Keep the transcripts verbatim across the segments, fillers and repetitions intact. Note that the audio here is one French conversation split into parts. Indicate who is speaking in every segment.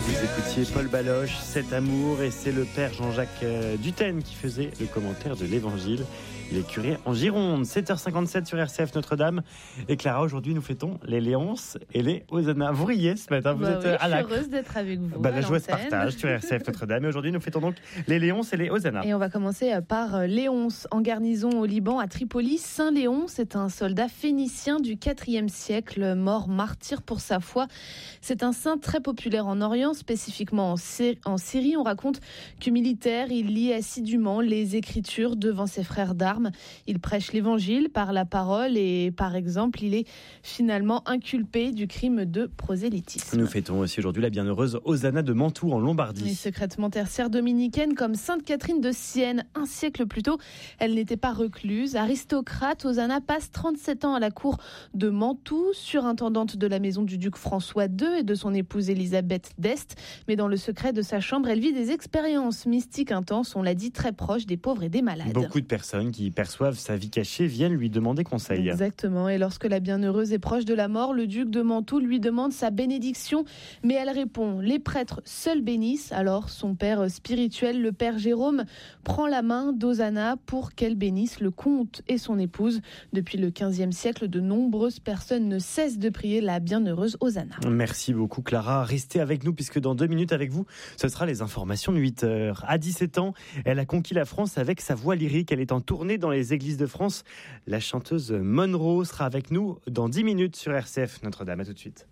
Speaker 1: Vous écoutiez Paul Baloche, Cet amour, et c'est le père Jean-Jacques Dutène qui faisait le commentaire de l'Évangile. Il est curé en Gironde. sept heures cinquante-sept sur R C F Notre-Dame. Et Clara, aujourd'hui, nous fêtons les Léonces et les Hosanna. Vous riez ce matin, vous
Speaker 2: bah
Speaker 1: êtes
Speaker 2: oui,
Speaker 1: à la...
Speaker 2: Je suis heureuse d'être avec vous.
Speaker 1: Bah, la joie se partage sur R C F Notre-Dame. Et aujourd'hui, nous fêtons donc les Léonces et les Hosanna.
Speaker 2: Et on va commencer par Léonce, en garnison au Liban, à Tripoli. Saint Léon, c'est un soldat phénicien du quatrième siècle, mort martyr pour sa foi. C'est un saint très populaire en Orient, spécifiquement en, Sy- en Syrie. On raconte que militaire, il lit assidûment les Écritures devant ses frères d'armes. Il prêche l'Évangile par la parole et, par exemple, il est finalement inculpé du crime de prosélytisme.
Speaker 1: Nous fêtons aussi aujourd'hui la bienheureuse Hosanna de Mantoue en Lombardie.
Speaker 2: Et secrètement tertiaire dominicaine comme Sainte Catherine de Sienne, un siècle plus tôt, elle n'était pas recluse. Aristocrate, Hosanna passe trente-sept ans à la cour de Mantoue, surintendante de la maison du duc François deux et de son épouse Élisabeth d'Este. Mais dans le secret de sa chambre, elle vit des expériences mystiques intenses, on l'a dit, très proches des pauvres et des malades.
Speaker 1: Beaucoup de personnes qui perçoivent sa vie cachée viennent lui demander conseil.
Speaker 2: Exactement. Et lorsque la bienheureuse est proche de la mort, le duc de Mantoue lui demande sa bénédiction. Mais elle répond, les prêtres seuls bénissent. Alors son père spirituel, le père Jérôme, prend la main d'Hosanna pour qu'elle bénisse le comte et son épouse. Depuis le quinzième siècle, de nombreuses personnes ne cessent de prier la bienheureuse Hosanna.
Speaker 1: Merci beaucoup Clara. Restez avec nous puisque dans deux minutes avec vous, ce sera les informations de huit heures. À dix-sept ans, elle a conquis la France avec sa voix lyrique. Elle est en tournée dans les églises de France. La chanteuse Monroe sera avec nous dans dix minutes sur R C F Notre-Dame. À tout de suite.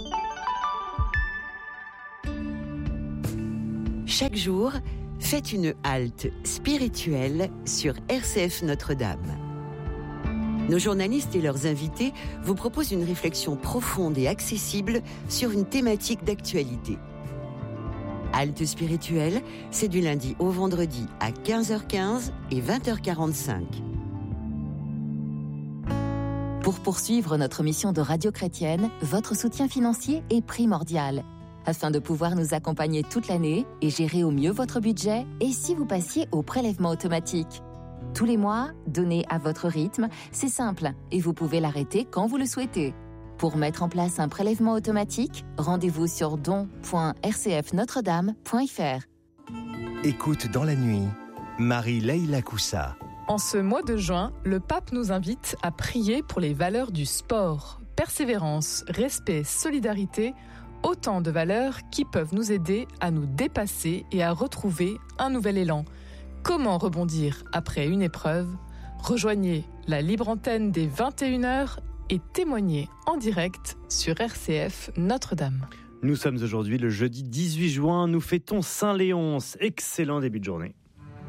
Speaker 3: Chaque jour, faites une halte spirituelle sur R C F Notre-Dame. Nos journalistes et leurs invités vous proposent une réflexion profonde et accessible sur une thématique d'actualité. Halte spirituelle, c'est du lundi au vendredi à quinze heures quinze et vingt heures quarante-cinq.
Speaker 4: Pour poursuivre notre mission de radio chrétienne, votre soutien financier est primordial. Afin de pouvoir nous accompagner toute l'année et gérer au mieux votre budget, et si vous passiez au prélèvement automatique ? Tous les mois, donnez à votre rythme, c'est simple et vous pouvez l'arrêter quand vous le souhaitez. Pour mettre en place un prélèvement automatique, rendez-vous sur don point r c f notre dame point f r.
Speaker 5: Écoute dans la nuit, Marie-Leila Koussa.
Speaker 6: En ce mois de juin, le pape nous invite à prier pour les valeurs du sport. Persévérance, respect, solidarité, autant de valeurs qui peuvent nous aider à nous dépasser et à retrouver un nouvel élan. Comment rebondir après une épreuve ? Rejoignez la libre antenne des vingt et une heures et témoignez en direct sur R C F Notre-Dame.
Speaker 1: Nous sommes aujourd'hui le jeudi dix-huit juin, nous fêtons Saint-Léonce. Excellent début de journée.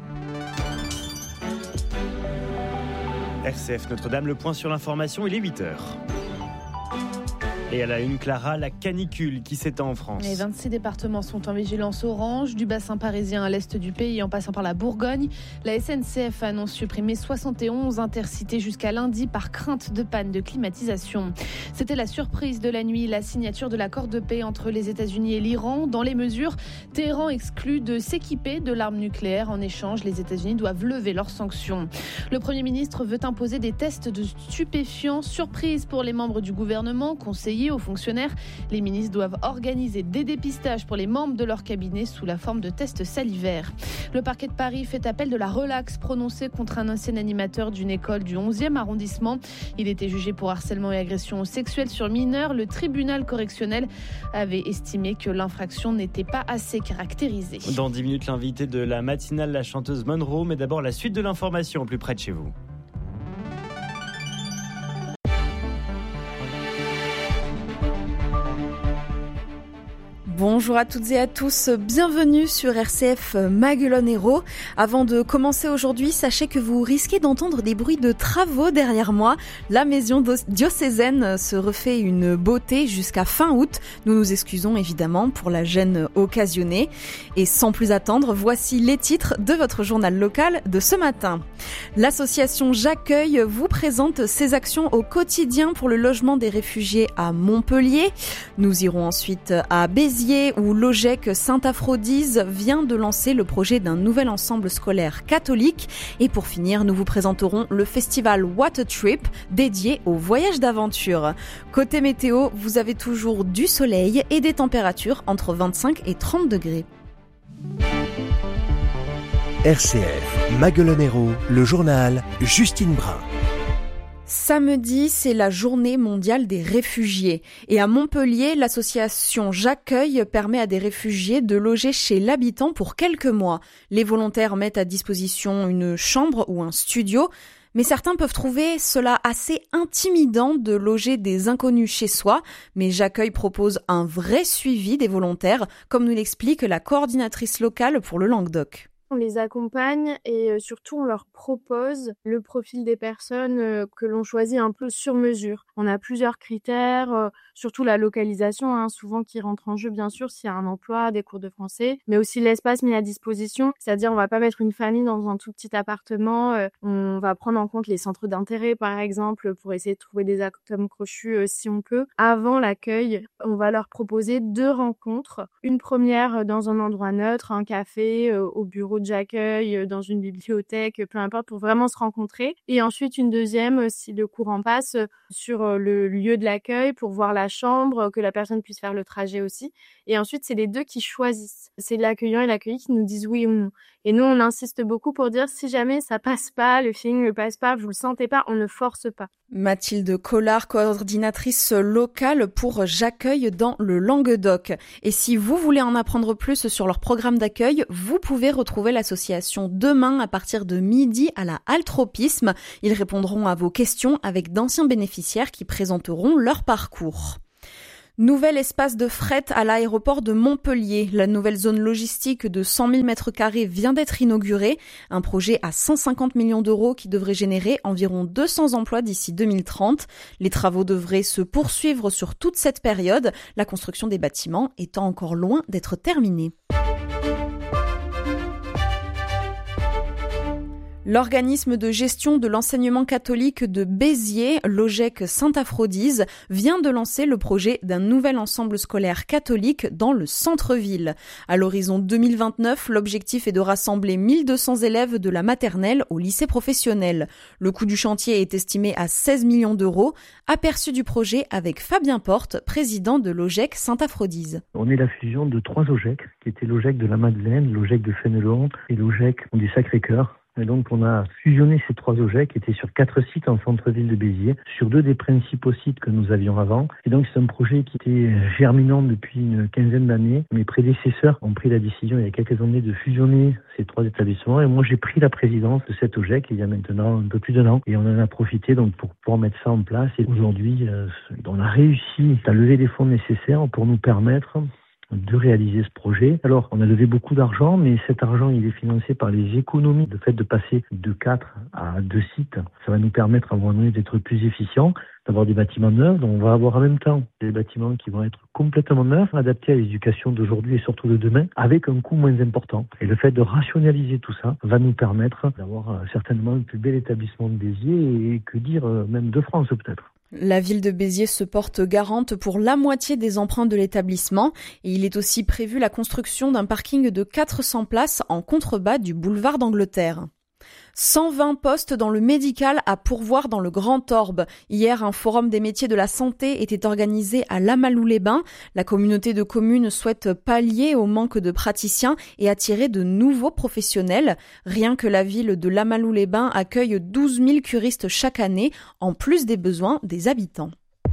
Speaker 1: R C F Notre-Dame, le point sur l'information, il est huit heures. Et à la une, Clara, la canicule qui s'étend en France.
Speaker 2: Les vingt-six départements sont en vigilance orange, du bassin parisien à l'est du pays en passant par la Bourgogne. La S N C F annonce supprimer soixante et onze intercités jusqu'à lundi par crainte de panne de climatisation. C'était la surprise de la nuit, la signature de l'accord de paix entre les États-Unis et l'Iran. Dans les mesures, Téhéran exclut de s'équiper de l'arme nucléaire. En échange, les États-Unis doivent lever leurs sanctions. Le Premier ministre veut imposer des tests de stupéfiants. Surprise pour les membres du gouvernement, conseillers aux fonctionnaires. Les ministres doivent organiser des dépistages pour les membres de leur cabinet sous la forme de tests salivaires. Le parquet de Paris fait appel de la relaxe prononcée contre un ancien animateur d'une école du onzième arrondissement. Il était jugé pour harcèlement et agression sexuelle sur mineurs. Le tribunal correctionnel avait estimé que l'infraction n'était pas assez caractérisée.
Speaker 1: Dans dix minutes, l'invité de la matinale, la chanteuse Monroe. Mais d'abord, la suite de l'information au plus près de chez vous.
Speaker 7: Bonjour à toutes et à tous, bienvenue sur R C F Maguelone Hérault. Avant de commencer aujourd'hui, sachez que vous risquez d'entendre des bruits de travaux derrière moi. La maison diocésaine se refait une beauté jusqu'à fin août. Nous nous excusons évidemment pour la gêne occasionnée. Et sans plus attendre, voici les titres de votre journal local de ce matin. L'association J'accueille vous présente ses actions au quotidien pour le logement des réfugiés à Montpellier. Nous irons ensuite à Béziers Béziers où l'Ogec Sainte-Aphrodise vient de lancer le projet d'un nouvel ensemble scolaire catholique. Et pour finir, nous vous présenterons le festival What a Trip dédié au voyage d'aventure. Côté météo, vous avez toujours du soleil et des températures entre vingt-cinq et trente degrés.
Speaker 5: R C F, Maguelone Hérault, le journal Justine Brun.
Speaker 7: Samedi, c'est la journée mondiale des réfugiés. Et à Montpellier, l'association J'accueille permet à des réfugiés de loger chez l'habitant pour quelques mois. Les volontaires mettent à disposition une chambre ou un studio. Mais certains peuvent trouver cela assez intimidant de loger des inconnus chez soi. Mais J'accueille propose un vrai suivi des volontaires, comme nous l'explique la coordinatrice locale pour le Languedoc.
Speaker 8: On les accompagne et surtout on leur propose le profil des personnes que l'on choisit un peu sur mesure. On a plusieurs critères, surtout la localisation, hein, souvent qui rentre en jeu bien sûr s'il y a un emploi, des cours de français, mais aussi l'espace mis à disposition, c'est-à-dire on va pas mettre une famille dans un tout petit appartement, on va prendre en compte les centres d'intérêt par exemple pour essayer de trouver des atomes crochus si on peut. Avant l'accueil, on va leur proposer deux rencontres, une première dans un endroit neutre, un café, au bureau J'accueille, dans une bibliothèque, peu importe, pour vraiment se rencontrer. Et ensuite, une deuxième, si le courant passe, sur le lieu de l'accueil pour voir la chambre, que la personne puisse faire le trajet aussi. Et ensuite, c'est les deux qui choisissent. C'est l'accueillant et l'accueilli qui nous disent oui ou non. Et nous, on insiste beaucoup pour dire si jamais ça passe pas, le feeling ne passe pas, vous le sentez pas, on ne force pas.
Speaker 7: Mathilde Collard, coordinatrice locale pour J'accueille dans le Languedoc. Et si vous voulez en apprendre plus sur leur programme d'accueil, vous pouvez retrouver l'association demain à partir de midi à la halle Tropisme. Ils répondront à vos questions avec d'anciens bénéficiaires qui présenteront leur parcours. Nouvel espace de fret à l'aéroport de Montpellier. La nouvelle zone logistique de cent mille mètres carrés vient d'être inaugurée. Un projet à cent cinquante millions d'euros qui devrait générer environ deux cents emplois d'ici deux mille trente. Les travaux devraient se poursuivre sur toute cette période, la construction des bâtiments étant encore loin d'être terminée. L'organisme de gestion de l'enseignement catholique de Béziers, l'Ogec Sainte-Aphrodise, vient de lancer le projet d'un nouvel ensemble scolaire catholique dans le centre-ville. À l'horizon deux mille vingt-neuf, l'objectif est de rassembler mille deux cents élèves de la maternelle au lycée professionnel. Le coût du chantier est estimé à seize millions d'euros. Aperçu du projet avec Fabien Porte, président de l'Ogec Sainte-Aphrodise.
Speaker 9: On est la fusion de trois Ogec, qui étaient l'Ogec de la Madeleine, l'Ogec de Fénelon et l'Ogec du Sacré-Cœur. Et donc, on a fusionné ces trois Ogec qui étaient sur quatre sites en centre-ville de Béziers, sur deux des principaux sites que nous avions avant. Et donc, c'est un projet qui était germinant depuis une quinzaine d'années. Mes prédécesseurs ont pris la décision il y a quelques années de fusionner ces trois établissements. Et moi, j'ai pris la présidence de cet Ogec il y a maintenant un peu plus d'un an. Et on en a profité donc pour pouvoir mettre ça en place. Et aujourd'hui, on a réussi à lever les fonds nécessaires pour nous permettre de réaliser ce projet. Alors, on a levé beaucoup d'argent, mais cet argent, il est financé par les économies. Le fait de passer de quatre à deux sites, ça va nous permettre à un moment donné d'être plus efficients, d'avoir des bâtiments neufs. Donc, on va avoir en même temps des bâtiments qui vont être complètement neufs, adaptés à l'éducation d'aujourd'hui et surtout de demain, avec un coût moins important. Et le fait de rationaliser tout ça va nous permettre d'avoir certainement le plus bel établissement de Béziers et que dire, même de France peut-être.
Speaker 7: La ville de Béziers se porte garante pour la moitié des emprunts de l'établissement et il est aussi prévu la construction d'un parking de quatre cents places en contrebas du boulevard d'Angleterre. cent vingt postes dans le médical à pourvoir dans le Grand Orbe. Hier, un forum des métiers de la santé était organisé à Lamalou-les-Bains. La communauté de communes souhaite pallier au manque de praticiens et attirer de nouveaux professionnels. Rien que la ville de Lamalou-les-Bains accueille douze mille curistes chaque année, en plus des besoins des habitants.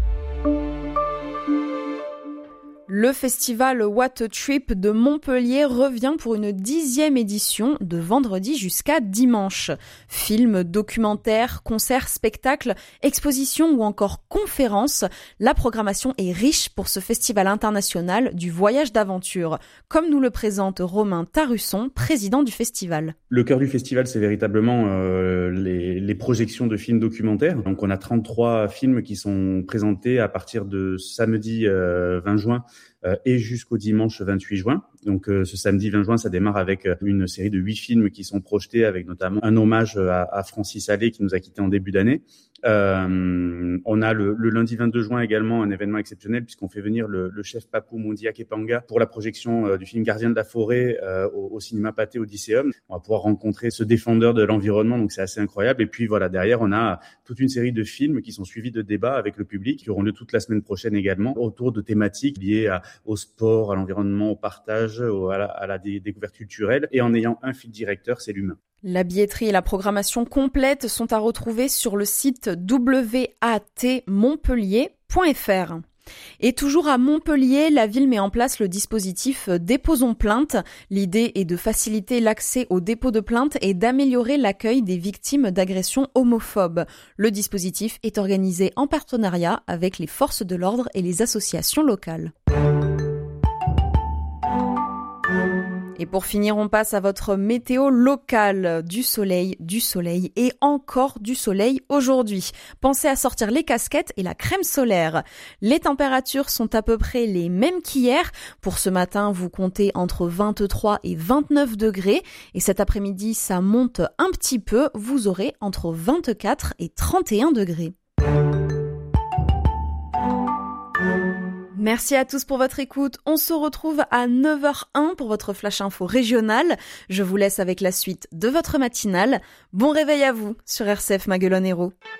Speaker 7: Le festival What a Trip de Montpellier revient pour une dixième édition de vendredi jusqu'à dimanche. Films, documentaires, concerts, spectacles, expositions ou encore conférences, la programmation est riche pour ce festival international du voyage d'aventure, comme nous le présente Romain Tarusson, président du festival.
Speaker 10: Le cœur du festival, c'est véritablement euh, les, les projections de films documentaires. Donc on a trente-trois films qui sont présentés à partir de samedi euh, vingt juin euh, et jusqu'au dimanche vingt-huit juin. Donc euh, ce samedi vingt juin, ça démarre avec une série de huit films qui sont projetés, avec notamment un hommage à, à Francis Allais qui nous a quittés en début d'année. Euh, on a le, le lundi vingt-deux juin également un événement exceptionnel puisqu'on fait venir le, le chef Papou Mondia Kepanga pour la projection euh, du film Gardien de la forêt euh, au, au cinéma Pathé Odysseum. On va pouvoir rencontrer ce défendeur de l'environnement, donc c'est assez incroyable. Et puis voilà, derrière on a toute une série de films qui sont suivis de débats avec le public qui auront lieu toute la semaine prochaine également autour de thématiques liées à, au sport, à l'environnement, au partage, au, à la, à la dé- découverte culturelle, et en ayant un fil directeur, c'est l'humain.
Speaker 7: La billetterie et la programmation complète sont à retrouver sur le site w a t montpellier point f r. Et toujours à Montpellier, la ville met en place le dispositif Déposons plainte. L'idée est de faciliter l'accès au dépôt de plainte et d'améliorer l'accueil des victimes d'agressions homophobes. Le dispositif est organisé en partenariat avec les forces de l'ordre et les associations locales. Et pour finir, on passe à votre météo locale. Du soleil, du soleil et encore du soleil aujourd'hui. Pensez à sortir les casquettes et la crème solaire. Les températures sont à peu près les mêmes qu'hier. Pour ce matin, vous comptez entre vingt-trois et vingt-neuf degrés. Et cet après-midi, ça monte un petit peu. Vous aurez entre vingt-quatre et trente et un degrés. Merci à tous pour votre écoute. On se retrouve à neuf heures un pour votre flash info régional. Je vous laisse avec la suite de votre matinale. Bon réveil à vous sur R C F Maguelone Hérault.